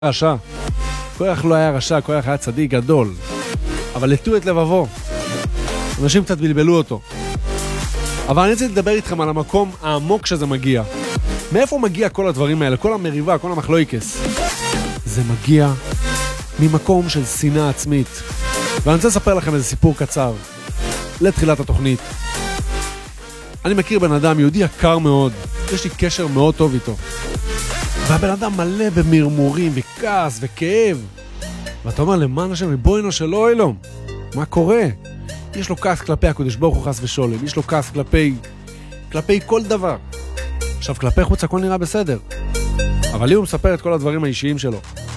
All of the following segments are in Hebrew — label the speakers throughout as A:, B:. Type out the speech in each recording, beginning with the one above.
A: רשע. קורח לא היה רשע, קורח היה צדיק גדול. אבל לטו את לבבו. אנשים קצת בלבלו אותו. אבל אני רוצה לדבר איתכם על המקום העמוק שזה מגיע. מאיפה מגיע כל הדברים האלה? כל המריבה, כל המחלויקס. זה מגיע ממקום של שנאה עצמית. ואני רוצה לספר לכם איזה סיפור קצר. לתחילת התוכנית. אני מכיר בן אדם יהודי יקר מאוד. יש לי קשר מאוד טוב איתו. והבן אדם מלא במרמורים וכעס וכאב. ואתה אומר, למען השם, ריבונו של עולם, מה קורה? יש לו כעס כלפי הקדוש ברוך הוא חס ושולם. יש לו כעס כלפי כל דבר. עכשיו, כלפי חוץ הכל נראה בסדר. אבל לי הוא מספר את כל הדברים האישיים שלו.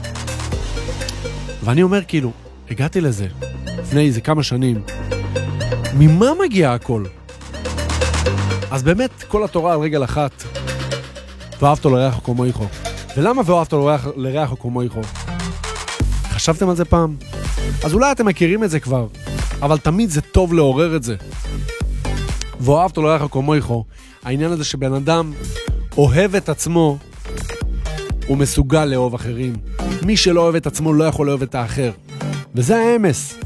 A: ואני אומר, כאילו, הגעתי לזה לפני איזה כמה שנים. ממה מגיע הכל? אז באמת, כל התורה על רגל אחת. ואהבת לרעך כמוך. ולמה ואהבת לרעך כמוך? חשבתם על זה פעם? אז אולי אתם מכירים את זה כבר, אבל תמיד זה טוב לעורר את זה. ואהבת לרעך כמוך, העניין הזה שבן אדם אוהב את עצמו, הוא מסוגל לאהוב אחרים. מי שלא אוהב את עצמו לא יכול לאהוב את האחר. וזה האמס.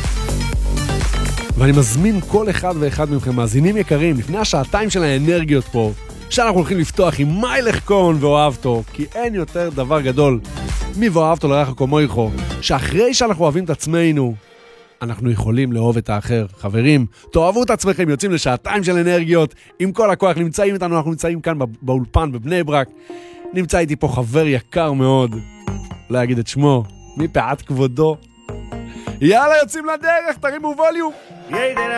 A: ואני מזמין כל אחד ואחד מכם, מאזינים יקרים, לפני השעתיים של האנרגיות פה, שאנחנו הולכים לפתוח עם מיילך קון ואוהבתו, כי אין יותר דבר גדול מי ואוהבתו לרעך כמוך, שאחרי שאנחנו אוהבים את עצמנו, אנחנו יכולים לאהוב את האחר. חברים, תאהבו את עצמכם, יוצאים לשעתיים של אנרגיות, עם כל הכוח, נמצאים איתנו, אנחנו נמצאים כאן באולפן בבני ברק, נמצא איתי פה חבר יקר מאוד, לא אגיד את שמו, מפאת כבודו. יאללה, יוצאים לדרך, תרימו ווליום.